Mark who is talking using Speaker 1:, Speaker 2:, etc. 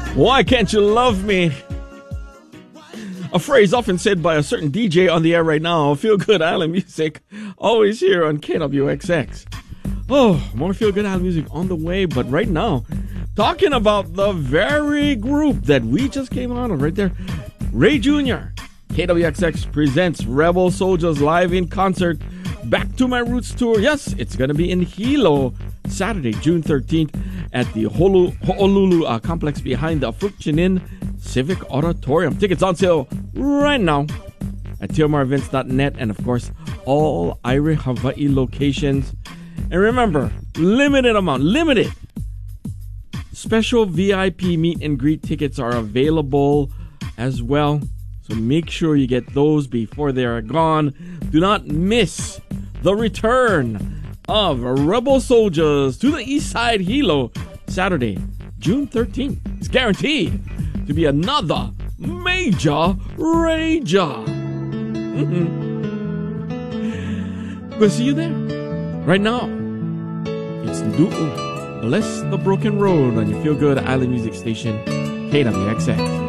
Speaker 1: Why can't you love me? A phrase often said by a certain DJ on the air right now. Feel Good Island Music, always here on KWXX. Oh, more Feel Good Island Music on the way, but right now, talking about the very group that we just came out of right there, Ray Jr. KWXX presents Rebel Soldiers live in concert, Back to My Roots tour. Yes, it's going to be in Hilo, Saturday, June 13th at the Ho'olulu complex behind the Fruction Inn Civic Auditorium. Tickets on sale right now at tiomarevents.net and, of course, all Aire Hawaii locations. And remember, limited. Special VIP meet and greet tickets are available as well. So make sure you get those before they are gone. Do not miss the return of Rebel Soldiers to the East Side Hilo, Saturday, June 13th. It's guaranteed to be another major rager. We'll see you there. Right now, it's Du'u, Bless the Broken Road on your Feel Good Island Music Station, KWXX.